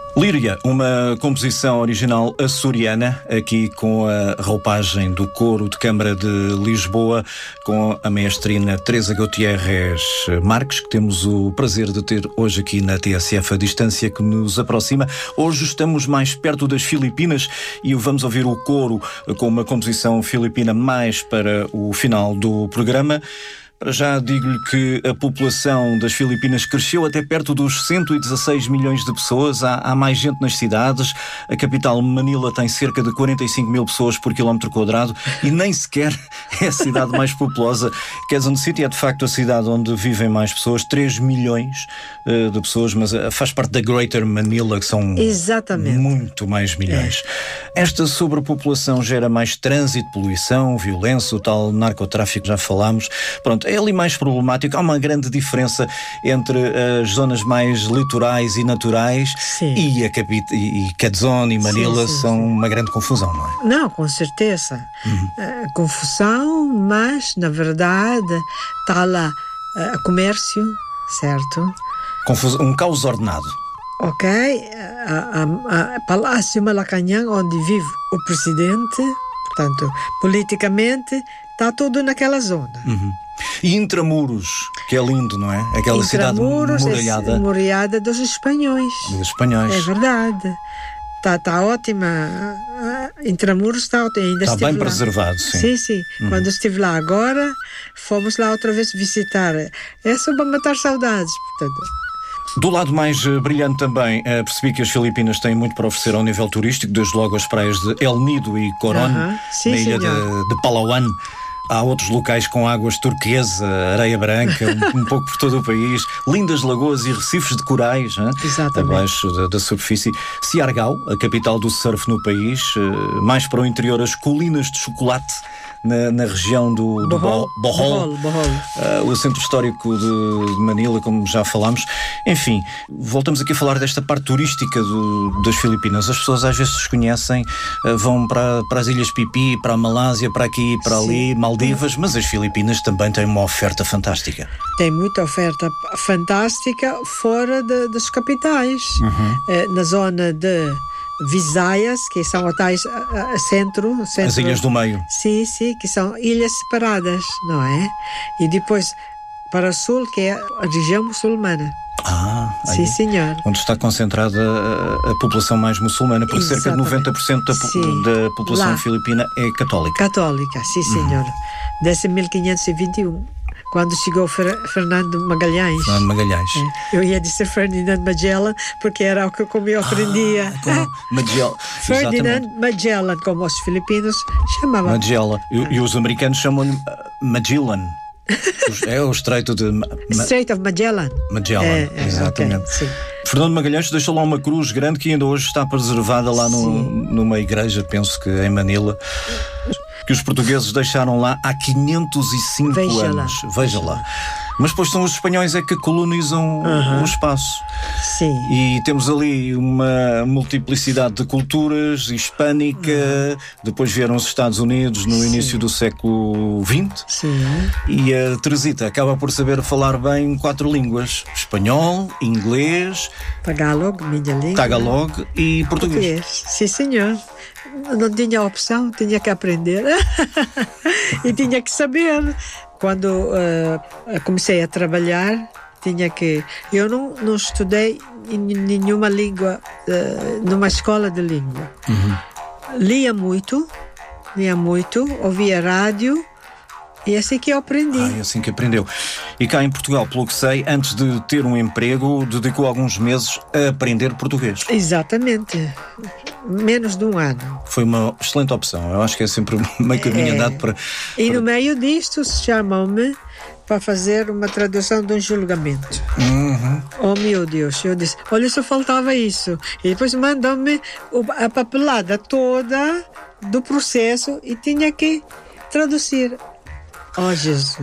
Líria, uma composição original açoriana, aqui com a roupagem do Coro de Câmara de Lisboa, com a maestrina Teresa Gutierrez Marques, que temos o prazer de ter hoje aqui na TSF, a distância que nos aproxima. Hoje estamos mais perto das Filipinas e vamos ouvir o coro com uma composição filipina mais para o final do programa. Para já digo-lhe que a população das Filipinas cresceu até perto dos 116 milhões de pessoas. Há mais gente nas cidades. A capital, Manila, tem cerca de 45 mil pessoas por quilómetro quadrado e nem sequer é a cidade mais populosa. Quezon City é de facto a cidade onde vivem mais pessoas, 3 milhões de pessoas, mas faz parte da Greater Manila, que são muito mais milhões. Esta sobrepopulação gera mais trânsito, poluição, violência, o tal narcotráfico, já falámos. Pronto, é ali mais problemático. Há uma grande diferença entre as zonas mais litorais e naturais e Quezon e Manila são uma grande confusão, não é? Não, com certeza. Confusão, mas na verdade está lá comércio, certo? Um caos ordenado. Ok, Palácio Malacanang, onde vive o presidente, portanto, politicamente, está tudo naquela zona. E Intramuros, que é lindo, não é? Aquela cidade muralhada. Muralhada dos espanhóis. Dos espanhóis. É verdade. Está ótima. Intramuros está ótima. Ainda está bem lá. Preservado, sim. Sim. Quando estive lá agora, fomos lá outra vez visitar. É só para matar saudades, portanto. Do lado mais brilhante também, percebi que as Filipinas têm muito para oferecer ao nível turístico, desde logo as praias de El Nido e Coron, na ilha de Palawan. Há outros locais com águas turquesa, areia branca, um pouco por todo o país, lindas lagoas e recifes de corais, abaixo da superfície. Siargao, a capital do surf no país, mais para o interior, as colinas de chocolate, na região do Bohol. O centro histórico de Manila, como já falámos. Enfim, voltamos aqui a falar desta parte turística das Filipinas. As pessoas às vezes desconhecem, vão para as Ilhas Pipi, para a Malásia, para aqui, para ali, Maldivas, mas as Filipinas também têm uma oferta fantástica. Tem muita oferta fantástica fora das capitais. Na zona de Visayas, que são hotéis centro. As ilhas do meio. Sim, que são ilhas separadas, não é? E depois para o sul, que é a região muçulmana. Sim, senhor. Onde está concentrada a população mais muçulmana, porque cerca de 90% da população filipina é católica. Católica, sim, senhor. Desde 1521. Quando chegou Fernando Magalhães. Eu ia dizer Ferdinand Magellan, porque era o que eu aprendia. Ferdinand Magellan, como os filipinos chamavam. Magellan. E os americanos chamam-lhe Magellan. É o Estreito de... Strait of Magellan. Exatamente. Okay, Fernando Magalhães deixou lá uma cruz grande que ainda hoje está preservada lá numa igreja, penso que em Manila, que os portugueses deixaram lá há 505 anos. Veja lá. Mas depois são os espanhóis é que colonizam o espaço. Sim. E temos ali uma multiplicidade de culturas hispânica. Depois vieram os Estados Unidos no início do século XX. Sim. E a Teresita acaba por saber falar bem 4 línguas: espanhol, inglês, Tagalog, minha língua. Tagalog e português. Sim, senhor. Não tinha opção, tinha que aprender. E tinha que saber. Quando comecei a trabalhar, eu não estudei em nenhuma língua, numa escola de língua. Lia muito, ouvia rádio, e é assim que eu aprendi. É assim que aprendeu. E cá em Portugal, pelo que sei, antes de ter um emprego, dedicou alguns meses a aprender português. Exatamente. Menos de um ano. Foi uma excelente opção. Eu acho que é sempre meio caminho andado para... E no meio disto chamam-me para fazer uma tradução de um julgamento. Oh meu Deus, eu disse, olha, só faltava isso. E depois mandam-me a papelada toda do processo e tinha que traduzir. Oh Jesus.